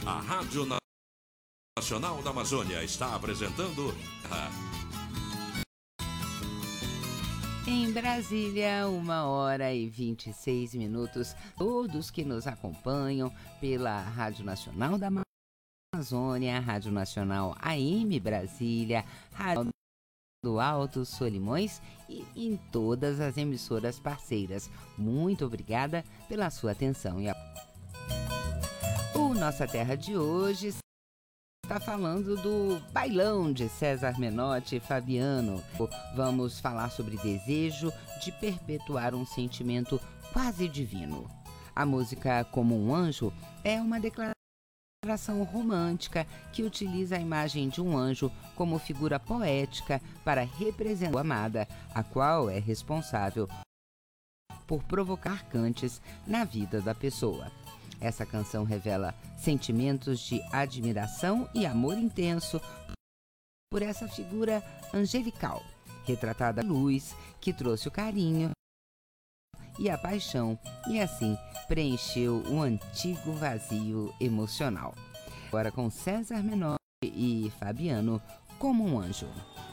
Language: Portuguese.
A Rádio Nacional da Amazônia está apresentando Em Brasília, 1h26. Todos que nos acompanham pela Rádio Nacional da Amazônia, Rádio Nacional AM Brasília, Rádio do Alto Solimões e em todas as emissoras parceiras. Muito obrigada pela sua atenção. O Nossa Terra de hoje está falando do bailão de César Menotti e Fabiano. Vamos falar sobre desejo de perpetuar um sentimento quase divino. A música Como um Anjo é uma declaração romântica que utiliza a imagem de um anjo como figura poética para representar a amada, a qual é responsável por provocar cantes na vida da pessoa. Essa canção revela sentimentos de admiração e amor intenso por essa figura angelical, retratada à luz, que trouxe o carinho e a paixão e assim preencheu um antigo vazio emocional. Agora com César Menotti e Fabiano, Como um Anjo.